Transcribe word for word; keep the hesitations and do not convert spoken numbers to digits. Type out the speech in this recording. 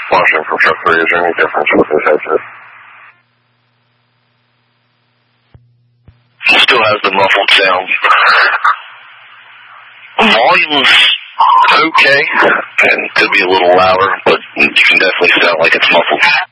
flushing from truck three. Is there any difference with his headset? Still has the muffled sound. Volume's okay, and could be a little louder, but you can definitely sound like it's muffled.